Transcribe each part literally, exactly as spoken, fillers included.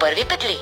първи петли.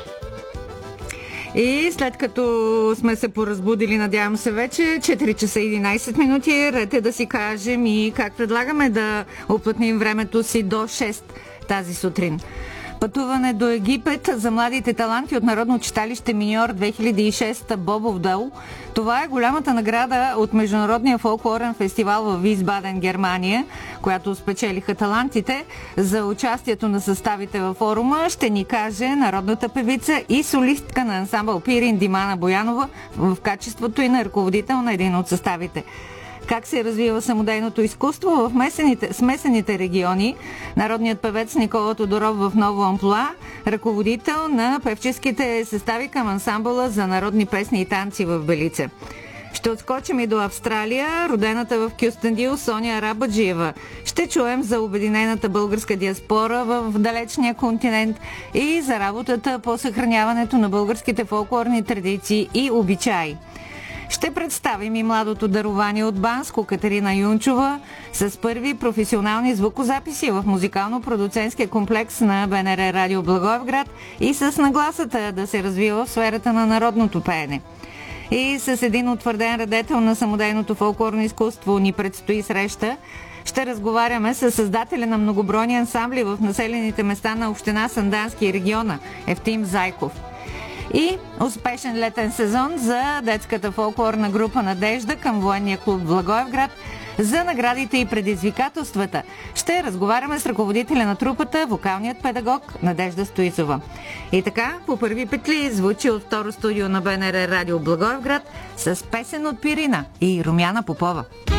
И след като сме се поразбудили, надявам се вече, четири часа и единайсет минути, ред е да си кажем и как предлагаме да оплътним времето си до шест тази сутрин. Пътуване до Египет за младите таланти от Народно читалище Миньор две хиляди и шеста Бобов дол. Това е голямата награда от Международния фолклорен фестивал в Висбаден, Германия, която спечелиха талантите. За участието на съставите във форума ще ни каже народната певица и солистка на ансамбъл Пирин Димана Боянова в качеството и на ръководител на един от съставите. Как се развива самодейното изкуство в месените, смесените региони. Народният певец Никола Тодоров в ново амплоа, ръководител на певческите състави към ансамбъла за народни песни и танци в Белице. Ще отскочим и до Австралия, родената в Кюстендил Соня Арабаджиева. Ще чуем за обединената българска диаспора в далечния континент и за работата по съхраняването на българските фолклорни традиции и обичаи. Ще представим и младото дарование от Банско Катерина Юнчова с първи професионални звукозаписи в музикално-продуцентския комплекс на БНР Радио Благоевград и с нагласата да се развива в сферата на народното пеене. И с един утвърден радетел на самодейното фолклорно изкуство ни предстои среща. Ще разговаряме с създателя на многобройни ансамбли в населените места на община Сандански и региона Евтим Зайков. И успешен летен сезон за детската фолклорна група Надежда към военния клуб Благоевград. За наградите и предизвикателствата ще разговаряме с ръководителя на трупата, вокалният педагог Надежда Стоицова. И така, по първи петли звучи от второ студио на БНР Радио Благоевград с песен от Пирина и Румяна Попова.